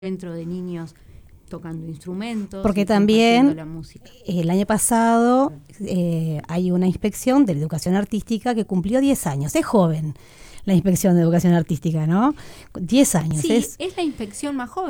encuentro de niños tocando instrumentos. Porque y también compartiendo la música. el año pasado hay una inspección de la educación artística que cumplió 10 años. Es joven la inspección de educación artística, ¿no? 10 años. Sí, es la inspección más joven.